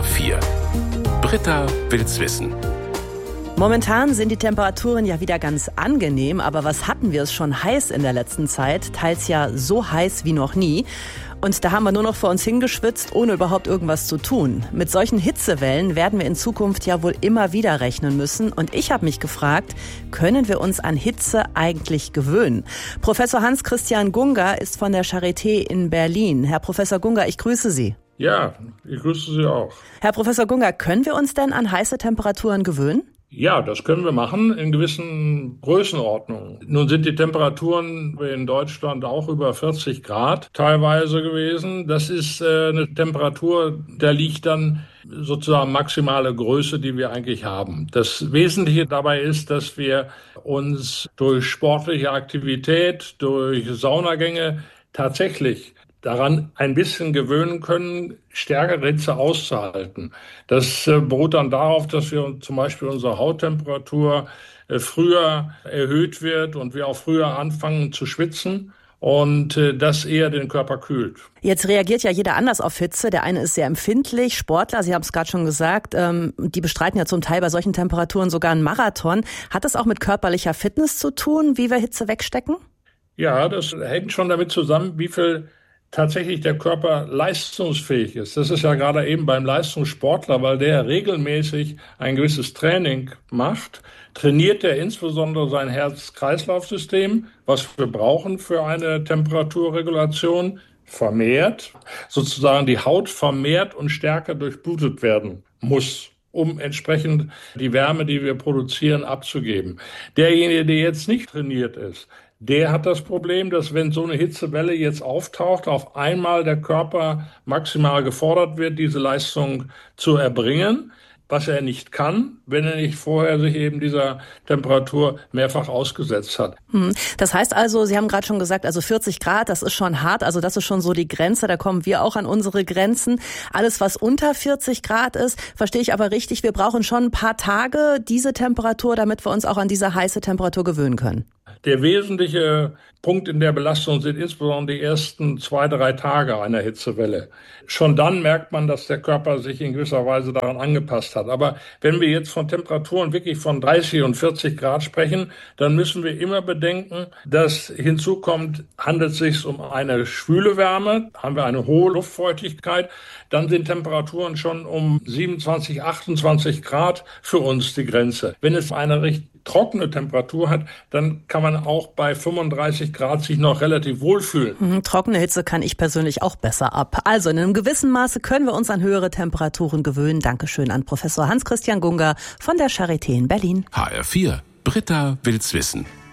HR4. Britta will's wissen. Momentan sind die Temperaturen ja wieder ganz angenehm, aber was hatten wir es schon heiß in der letzten Zeit? Teils ja so heiß wie noch nie. Und da haben wir nur noch vor uns hingeschwitzt, ohne überhaupt irgendwas zu tun. Mit solchen Hitzewellen werden wir in Zukunft ja wohl immer wieder rechnen müssen. Und ich habe mich gefragt, können wir uns an Hitze eigentlich gewöhnen? Professor Hans-Christian Gunga ist von der Charité in Berlin. Herr Professor Gunga, ich grüße Sie. Ja, ich grüße Sie auch. Herr Professor Gunga, können wir uns denn an heiße Temperaturen gewöhnen? Ja, das können wir machen in gewissen Größenordnungen. Nun sind die Temperaturen in Deutschland auch über 40 Grad teilweise gewesen. Das ist eine Temperatur, da liegt dann sozusagen maximale Größe, die wir eigentlich haben. Das Wesentliche dabei ist, dass wir uns durch sportliche Aktivität, durch Saunagänge tatsächlich daran ein bisschen gewöhnen können, stärkere Hitze auszuhalten. Das beruht dann darauf, dass wir zum Beispiel unsere Hauttemperatur früher erhöht wird und wir auch früher anfangen zu schwitzen und das eher den Körper kühlt. Jetzt reagiert ja jeder anders auf Hitze. Der eine ist sehr empfindlich, Sportler, Sie haben es gerade schon gesagt, die bestreiten ja zum Teil bei solchen Temperaturen sogar einen Marathon. Hat das auch mit körperlicher Fitness zu tun, wie wir Hitze wegstecken? Ja, das hängt schon damit zusammen, wie viel tatsächlich der Körper leistungsfähig ist. Das ist ja gerade eben beim Leistungssportler, weil der regelmäßig ein gewisses Training macht, trainiert er insbesondere sein Herz-Kreislauf-System, was wir brauchen für eine Temperaturregulation, vermehrt, sozusagen die Haut vermehrt und stärker durchblutet werden muss, um entsprechend die Wärme, die wir produzieren, abzugeben. Derjenige, der jetzt nicht trainiert ist, der hat das Problem, dass wenn so eine Hitzewelle jetzt auftaucht, auf einmal der Körper maximal gefordert wird, diese Leistung zu erbringen, was er nicht kann, wenn er nicht vorher sich eben dieser Temperatur mehrfach ausgesetzt hat. Das heißt also, Sie haben gerade schon gesagt, also 40 Grad, das ist schon hart, also das ist schon so die Grenze, da kommen wir auch an unsere Grenzen. Alles, was unter 40 Grad ist, verstehe ich aber richtig, wir brauchen schon ein paar Tage diese Temperatur, damit wir uns auch an diese heiße Temperatur gewöhnen können. Der wesentliche Punkt in der Belastung sind insbesondere die ersten 2-3 Tage einer Hitzewelle. Schon dann merkt man, dass der Körper sich in gewisser Weise daran angepasst hat. Aber wenn wir jetzt von Temperaturen wirklich von 30 und 40 Grad sprechen, dann müssen wir immer bedenken, dass hinzukommt, handelt es sich um eine schwüle Wärme, haben wir eine hohe Luftfeuchtigkeit, dann sind Temperaturen schon um 27, 28 Grad für uns die Grenze. Wenn es eine recht trockene Temperatur hat, dann kann man auch bei 35 Grad sich noch relativ wohlfühlen. Trockene Hitze kann ich persönlich auch besser ab. Also in einem gewissen Maße können wir uns an höhere Temperaturen gewöhnen. Dankeschön an Professor Hans-Christian Gunga von der Charité in Berlin. HR4. Britta will's wissen.